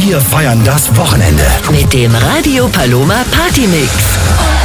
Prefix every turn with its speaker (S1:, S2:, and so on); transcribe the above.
S1: Wir feiern das Wochenende
S2: Mit dem Radio Paloma Party Mix.